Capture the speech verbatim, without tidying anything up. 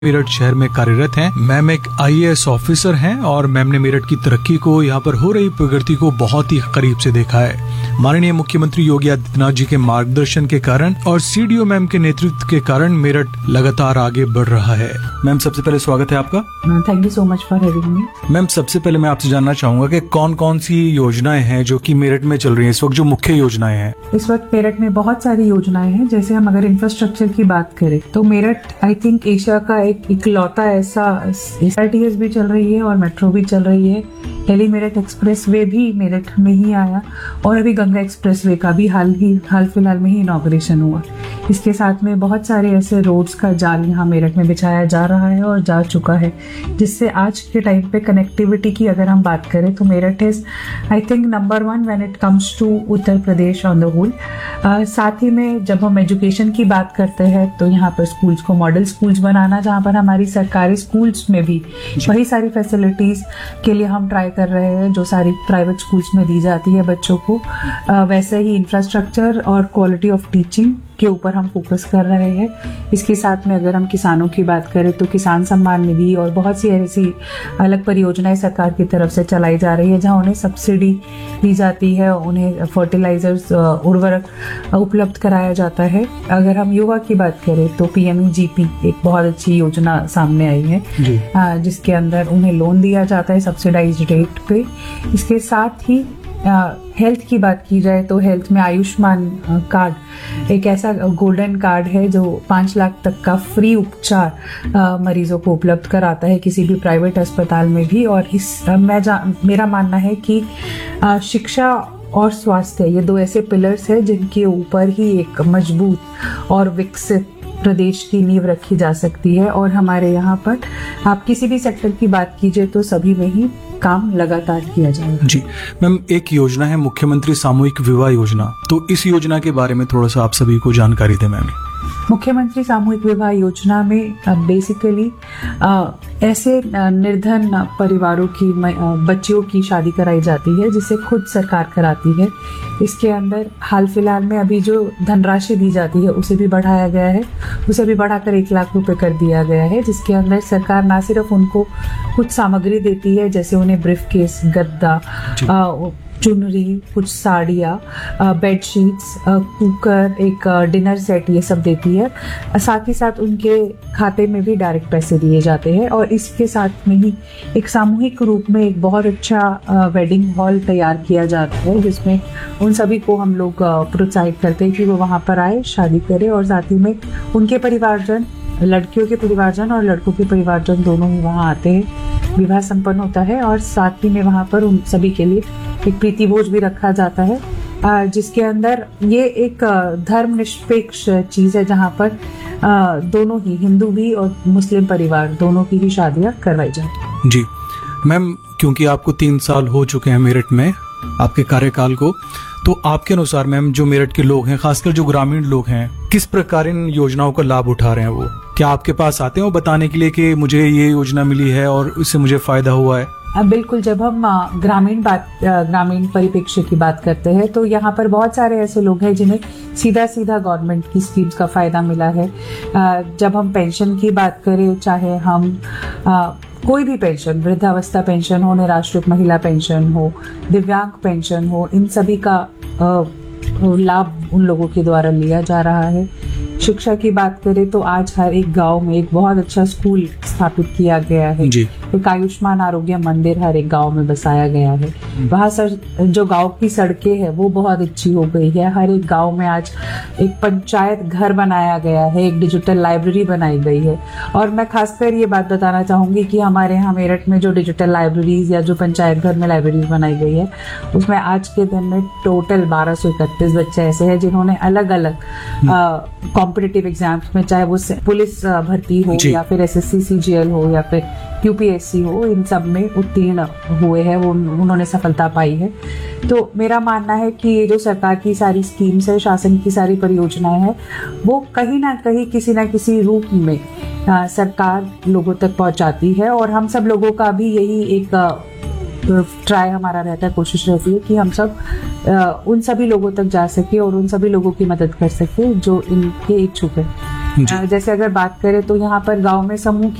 मेरठ शहर में कार्यरत हैं। मैम एक आई ए एस ऑफिसर हैं और मैम ने मेरठ की तरक्की को, यहाँ पर हो रही प्रगति को बहुत ही करीब से देखा है। माननीय मुख्यमंत्री योगी आदित्यनाथ जी के मार्गदर्शन के कारण और सी डी ओ मैम के नेतृत्व के कारण मेरठ लगातार आगे बढ़ रहा है। मैम सबसे पहले स्वागत है आपका। Thank you so much for having me. Ma'am सबसे पहले मैं आपसे जानना चाहूंगा कि कौन कौन सी योजनाएं हैं जो कि मेरठ में चल रही हैं इस वक्त, जो मुख्य योजनाएं हैं। इस वक्त मेरठ में बहुत सारी योजनाएं हैं। जैसे हम अगर इंफ्रास्ट्रक्चर की बात करें तो मेरठ आई थिंक एशिया का एक इकलौता ऐसा एस आर टी एस भी चल रही है और मेट्रो भी चल रही है। दिल्ली मेरठ एक्सप्रेस वे भी मेरठ में ही आया और अभी गंगा एक्सप्रेस वे का भी हाल ही हाल फिलहाल में ही इनॉग्रेशन हुआ। इसके साथ में बहुत सारे ऐसे रोड्स का जाल यहाँ मेरठ में बिछाया जा रहा है और जा चुका है, जिससे आज के टाइम पे कनेक्टिविटी की अगर हम बात करें तो Meerut is I think number one when it comes to Uttar Pradesh on the whole. साथ ही में जब हम एजुकेशन की बात करते हैं तो यहाँ पर स्कूल्स को मॉडल स्कूल्स बनाना, जहाँ पर हमारी सरकारी स्कूल्स में भी वही सारी फैसिलिटीज के लिए हम ट्राई कर रहे हैं जो सारी प्राइवेट स्कूल्स में दी जाती है बच्चों को। आ, वैसे ही इंफ्रास्ट्रक्चर और क्वालिटी ऑफ टीचिंग के ऊपर हम फोकस कर रहे हैं। इसके साथ में अगर हम किसानों की बात करें तो किसान सम्मान निधि और बहुत सी ऐसी अलग परियोजनाएं सरकार की तरफ से चलाई जा रही है, जहां उन्हें सब्सिडी दी जाती है, उन्हें फर्टिलाइजर्स उर्वरक उपलब्ध कराया जाता है। अगर हम युवा की बात करें तो P M E G P एक बहुत अच्छी योजना सामने आई है, जिसके अंदर उन्हें लोन दिया जाता है सब्सिडाइज रेट पे। इसके साथ ही हेल्थ uh, की बात की जाए तो हेल्थ में आयुष्मान कार्ड uh, एक ऐसा गोल्डन कार्ड है जो पाँच लाख तक का फ्री उपचार uh, मरीजों को उपलब्ध कराता है किसी भी प्राइवेट अस्पताल में भी। और इस uh, मैं मेरा मानना है कि uh, शिक्षा और स्वास्थ्य ये दो ऐसे पिलर्स हैं जिनके ऊपर ही एक मजबूत और विकसित प्रदेश की नींव रखी जा सकती है। और हमारे यहाँ पर आप किसी भी सेक्टर की बात कीजिए तो सभी में ही काम लगातार किया जाएगा। जी मैम, एक योजना है मुख्यमंत्री सामूहिक विवाह योजना, तो इस योजना के बारे में थोड़ा सा आप सभी को जानकारी दें मैम। मुख्यमंत्री सामूहिक विवाह योजना में बेसिकली ऐसे निर्धन परिवारों की बच्चियों की शादी कराई जाती है जिसे खुद सरकार कराती है। इसके अंदर हाल फिलहाल में अभी जो धनराशि दी जाती है उसे भी बढ़ाया गया है, उसे भी बढ़ाकर एक लाख रुपए कर दिया गया है, जिसके अंदर सरकार न सिर्फ उनको कुछ सामग्री देती है जैसे उन्हें ब्रीफ केस, गद्दा, चुनरी, कुछ साड़ियाँ, बेडशीट्स, कुकर, एक डिनर सेट ये सब देती है, साथ ही साथ उनके खाते में भी डायरेक्ट पैसे दिए जाते हैं। और इसके साथ में ही एक सामूहिक रूप में एक बहुत अच्छा वेडिंग हॉल तैयार किया जाता है जिसमें उन सभी को हम लोग प्रोत्साहित करते हैं कि वो वहाँ पर आए, शादी करें और साथ ही में उनके परिवारजन, लड़कियों के परिवारजन और लड़कों के परिवारजन दोनों ही वहाँ आते हैं, विवाह संपन्न होता है और साथ ही में वहाँ पर उन सभी के लिए एक प्रीति भोज भी रखा जाता है, जिसके अंदर ये एक धर्म निरपेक्ष चीज है जहाँ पर दोनों ही हिंदू भी और मुस्लिम परिवार दोनों की ही शादियाँ करवाई जाती। जी मैम, क्योंकि आपको तीन साल हो चुके हैं मेरठ में आपके कार्यकाल को, तो आपके अनुसार मैम जो मेरठ के लोग हैं, खासकर जो ग्रामीण लोग हैं, किस प्रकार इन योजनाओं का लाभ उठा रहे हैं? वो क्या आपके पास आते हैं वो बताने के लिए कि मुझे ये योजना मिली है और इससे मुझे फायदा हुआ है? अब बिल्कुल, जब हम ग्रामीण बात ग्रामीण परिप्रेक्ष्य की बात करते हैं तो यहाँ पर बहुत सारे ऐसे लोग हैं जिन्हें सीधा सीधा गवर्नमेंट की स्कीम्स का फायदा मिला है। जब हम पेंशन की बात करें, चाहे हम कोई भी पेंशन, वृद्धावस्था पेंशन हो, निराश्रित महिला पेंशन हो, दिव्यांग पेंशन हो, इन सभी का लाभ उन लोगों के द्वारा लिया जा रहा है। शिक्षा की बात करें तो आज हर एक गांव में एक बहुत अच्छा स्कूल स्थापित किया गया है। एक आयुष्मान आरोग्य मंदिर हर एक गांव में बसाया गया है। वहाँ सर जो गांव की सड़कें हैं वो बहुत अच्छी हो गई है। हर एक गांव में आज एक पंचायत घर बनाया गया है, एक डिजिटल लाइब्रेरी बनाई गई है। और मैं खासकर ये बात बताना चाहूंगी कि हमारे यहाँ मेरठ में जो डिजिटल लाइब्रेरीज या जो पंचायत घर में लाइब्रेरीज बनाई गई है उसमें आज के दिन में टोटल बारह सौ इकतीस बच्चे ऐसे हैं जिन्होंने अलग अलग कॉम्पिटिटिव एग्जाम्स में, चाहे वो पुलिस भर्ती हो या फिर एस एस सी सी जी एल हो या फिर यू पी एस सी हो, इन सब में उत्तीर्ण हुए हैं, वो उन्होंने सफलता पाई है। तो मेरा मानना है कि ये जो सरकार की सारी स्कीम्स है, शासन की सारी परियोजनाएं हैं, वो कहीं ना कहीं किसी ना किसी रूप में आ, सरकार लोगों तक पहुंचाती है। और हम सब लोगों का भी यही एक ट्राई हमारा रहता है, कोशिश रहती है कि हम सब आ, उन सभी लोगों तक जा सके और उन सभी लोगों की मदद कर सके जो इनके इच्छुक है। जी। अ, जैसे अगर बात करें तो यहाँ पर गांव में समूह